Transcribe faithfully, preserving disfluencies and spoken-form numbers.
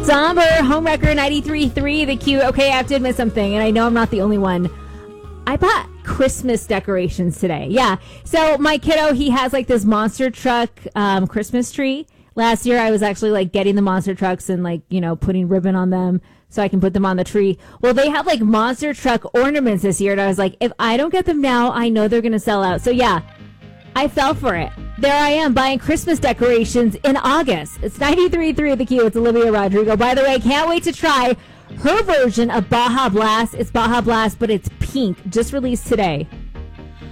Somber, Homewrecker ninety-three point three, the Q. Okay, I have to admit something, and I know I'm not the only one. I bought Christmas decorations today. Yeah. So my kiddo, he has like this monster truck um, Christmas tree. Last year, I was actually like getting the monster trucks and like, you know, putting ribbon on them so I can put them on the tree. Well, they have like monster truck ornaments this year. And I was like, if I don't get them now, I know they're going to sell out. So yeah, I fell for it. There I am buying Christmas decorations in August. It's ninety-three point three the Q. It's Olivia Rodrigo. By the way, can't wait to try her version of Baja Blast. It's Baja Blast, but it's pink. Just released today.